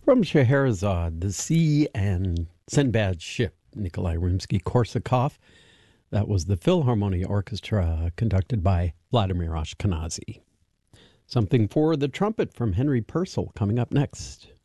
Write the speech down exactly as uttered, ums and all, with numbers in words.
From Scheherazade, the Sea and Sinbad's Ship, Nikolai Rimsky-Korsakov. That was the Philharmonia Orchestra, conducted by Vladimir Ashkenazy. Something for the trumpet from Henry Purcell coming up next.